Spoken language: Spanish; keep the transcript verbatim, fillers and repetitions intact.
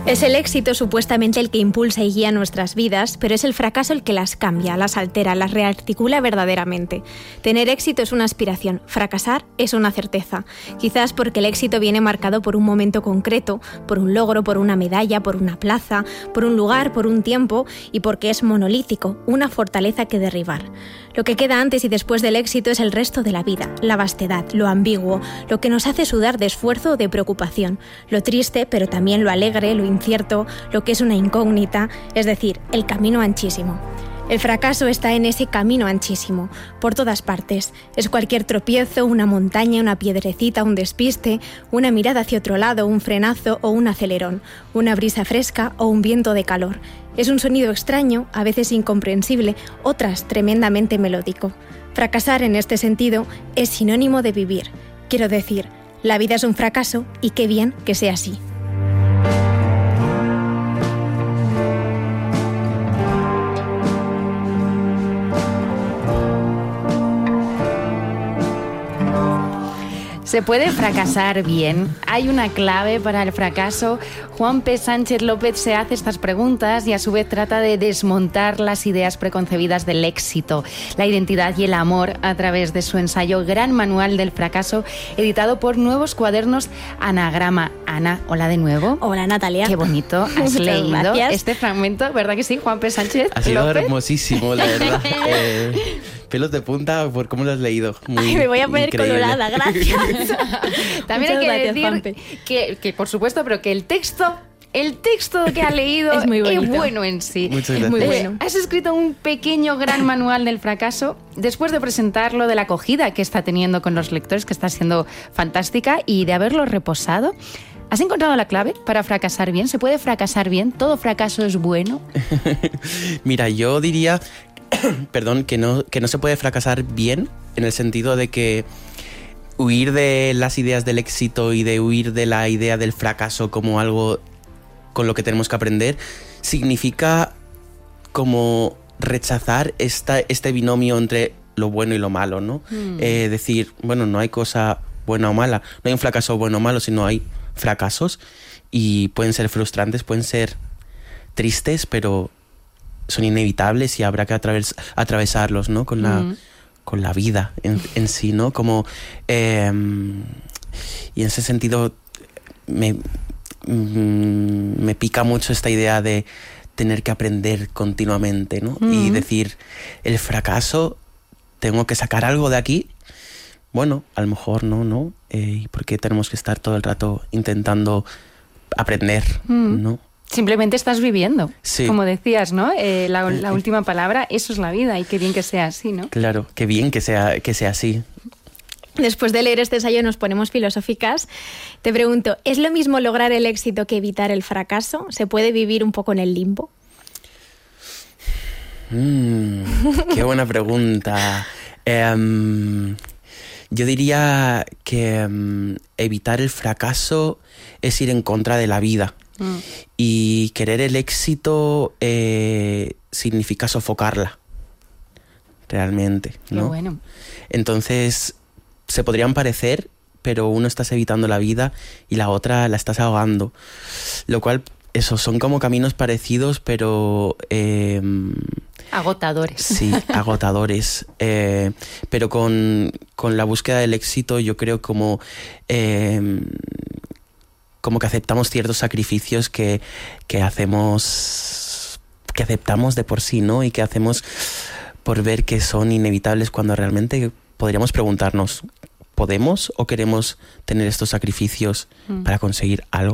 Es el éxito supuestamente el que impulsa y guía nuestras vidas, pero es el fracaso el que las cambia, las altera, las rearticula verdaderamente. Tener éxito es una aspiración, fracasar es una certeza. Quizás porque el éxito viene marcado por un momento concreto, por un logro, por una medalla, por una plaza, por un lugar, por un tiempo, y porque es monolítico, una fortaleza que derribar. Lo que queda antes y después del éxito es el resto de la vida, la vastedad, lo ambiguo, lo que nos hace sudar de esfuerzo o de preocupación, lo triste, pero también lo alegre, lo incierto, lo que es una incógnita, es decir, el camino anchísimo. El fracaso está en ese camino anchísimo, por todas partes. Es cualquier tropiezo, una montaña, una piedrecita, un despiste, una mirada hacia otro lado, un frenazo o un acelerón, una brisa fresca o un viento de calor. Es un sonido extraño, a veces incomprensible, otras tremendamente melódico. Fracasar en este sentido es sinónimo de vivir. Quiero decir, la vida es un fracaso y qué bien que sea así. ¿Se puede fracasar bien? ¿Hay una clave para el fracaso? Juan P. Sánchez López se hace estas preguntas y a su vez trata de desmontar las ideas preconcebidas del éxito, la identidad y el amor a través de su ensayo Gran Manual del Fracaso, editado por Nuevos Cuadernos Anagrama. Ana, hola de nuevo. Hola, Natalia. Qué bonito has leído gracias. Este fragmento, ¿verdad que sí, Juan P. Sánchez Ha sido López? hermosísimo, la verdad. eh, pelos de punta por cómo lo has leído. Muy Ay, me voy a poner increíble. colorada, gracias. También hay Muchas que gracias, decir Juanpe. que, que, por supuesto, pero que el texto, el texto que ha leído Es muy bonito. es bueno en sí. Muchas Es gracias. muy Eh, bueno. Has escrito un pequeño gran manual del fracaso después de presentarlo, de la acogida que está teniendo con los lectores, que está siendo fantástica, y de haberlo reposado. ¿Has encontrado la clave para fracasar bien? ¿Se puede fracasar bien? ¿Todo fracaso es bueno? Mira, yo diría, perdón, que no, que no se puede fracasar bien, en el sentido de que huir de las ideas del éxito y de huir de la idea del fracaso como algo con lo que tenemos que aprender, significa como rechazar esta, este binomio entre lo bueno y lo malo, ¿no? Mm. Eh, decir, bueno, no hay cosa buena o mala, no hay un fracaso bueno o malo, sino hay fracasos y pueden ser frustrantes, pueden ser tristes, pero son inevitables y habrá que atraves, atravesarlos, ¿no? Con la, mm. con la vida en, en sí, ¿no? Como, eh, y en ese sentido me, me pica mucho esta idea de tener que aprender continuamente, ¿no? Mm. Y decir, el fracaso, tengo que sacar algo de aquí. Bueno, a lo mejor no, ¿no? Eh, porque tenemos que estar todo el rato intentando aprender, mm. ¿no? Simplemente estás viviendo, sí. Como decías, ¿no? Eh, la, la última palabra, eso es la vida, y qué bien que sea así, ¿no? Claro, qué bien que sea, que sea así. Después de leer este ensayo nos ponemos filosóficas. Te pregunto, ¿es lo mismo lograr el éxito que evitar el fracaso? ¿Se puede vivir un poco en el limbo? Mm, qué buena pregunta. Um, yo diría que um, evitar el fracaso es ir en contra de la vida. Mm. Y querer el éxito eh, significa sofocarla, realmente, ¿no? Qué bueno. Entonces, se podrían parecer, pero uno estás evitando la vida y la otra la estás ahogando. Lo cual, eso, son como caminos parecidos, pero... Eh, agotadores. Sí, agotadores. Eh, pero con, con la búsqueda del éxito, yo creo como... Eh, como que aceptamos ciertos sacrificios que, que hacemos, que aceptamos de por sí, ¿no? Y que hacemos por ver que son inevitables cuando realmente podríamos preguntarnos, ¿podemos o queremos tener estos sacrificios mm. para conseguir algo?